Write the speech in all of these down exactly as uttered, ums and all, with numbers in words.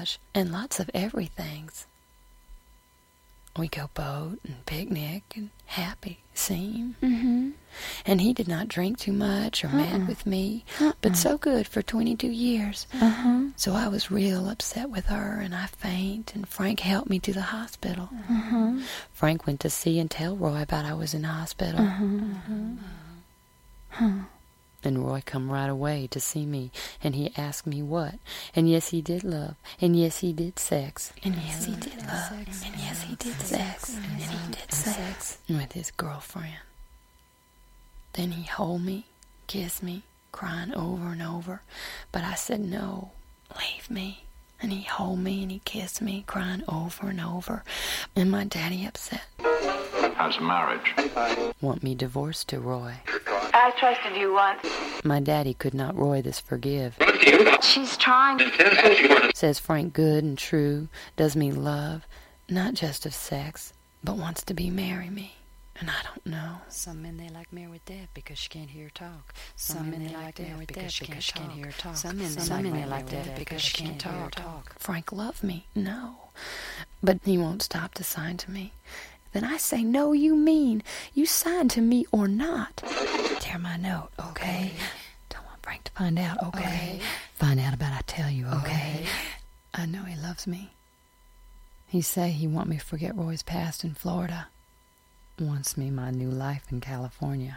massage, and lots of everythings. We go boat and picnic and happy seem. Mm-hmm. And he did not drink too much or Uh-uh. mad with me, Uh-uh. but so good for twenty-two years. Uh-huh. So I was real upset with her, and I faint, and Frank helped me to the hospital. Uh-huh. Frank went to see and tell Roy about I was in the hospital. Uh-huh. Uh-huh. Huh. And Roy come right away to see me, and he asked me what. And yes, he did love, and yes, he did sex. And yes, he did love, and yes, he did sex, and he did sex with his girlfriend. Then he hold me, kiss me, crying over and over. But I said, no, leave me. And he hold me and he kissed me, crying over and over. And my daddy upset. How's marriage? Want me divorced to Roy. I trusted you once. My daddy could not Roy this forgive. She's trying to... Says Frank good and true, does me love, not just of sex, but wants to be marry me. And I don't know. Some men they like married dead because she can't hear her talk. Some men they like married dead because she can't hear her talk. Some men they like dead because she can't talk. Frank love me, no. But he won't stop to sign to me. Then I say, no, you mean. You sign to me or not. Tear my note, okay? Don't want Frank to find out, okay? okay. Find out about I tell you, okay? okay? I know he loves me. He say he want me to forget Roy's past in Florida. Wants me my new life in California.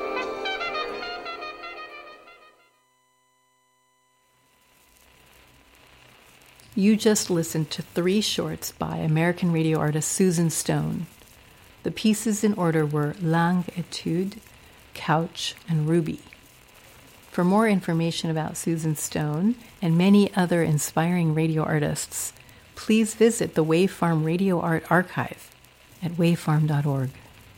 You just listened to three shorts by American radio artist Susan Stone. The pieces in order were Langue Etude, Couch, and Ruby. For more information about Susan Stone and many other inspiring radio artists, please visit the Wave Farm Radio Art Archive at wavefarm dot org.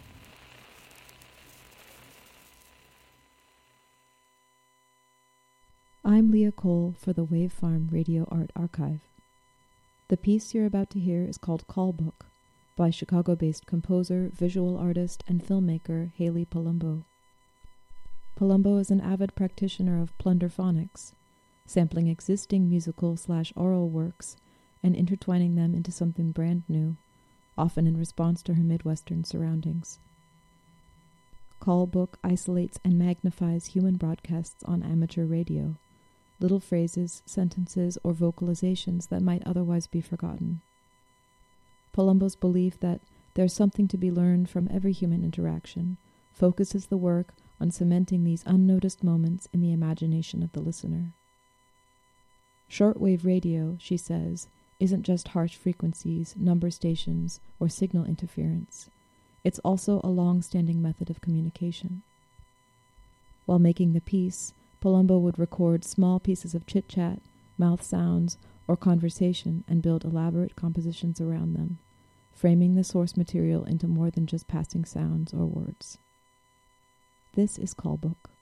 I'm Leah Cole for the Wave Farm Radio Art Archive. The piece you're about to hear is called Call Book by Chicago-based composer, visual artist, and filmmaker Haley Palumbo. Palumbo is an avid practitioner of plunderphonics, sampling existing musical slash oral works and intertwining them into something brand new, often in response to her Midwestern surroundings. Call Book isolates and magnifies human broadcasts on amateur radio, little phrases, sentences, or vocalizations that might otherwise be forgotten. Palumbo's belief that there's something to be learned from every human interaction focuses the work on cementing these unnoticed moments in the imagination of the listener. Shortwave radio, she says, isn't just harsh frequencies, number stations, or signal interference. It's also a long-standing method of communication. While making the piece, Palumbo would record small pieces of chit-chat, mouth sounds, or conversation and build elaborate compositions around them, framing the source material into more than just passing sounds or words. This is Call Book.